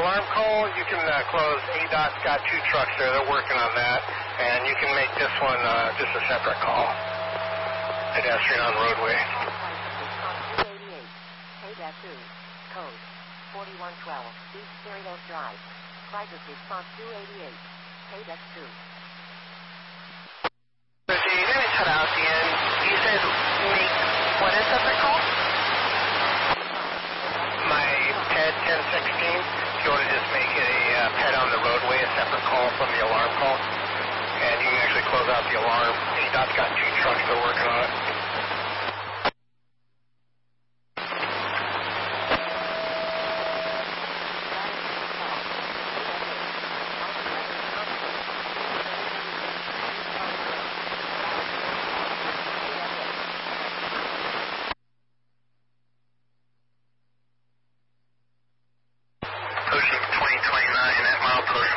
alarm call, you can close. ADOT's got 2 trucks there. They're working on that. And you can make this one just a separate call. Pedestrian on roadway. Code 4112, East Cerritos Drive. Crisis response 288. Paydex 2. So you didn't cut out the end. You said make what is separate call? My PED 1016. If you want to just make it a PED on the roadway, a separate call from the alarm call. And you can actually close out the alarm. ADOT's got 2 trucks that are working on it. Pushing 2029 at milepost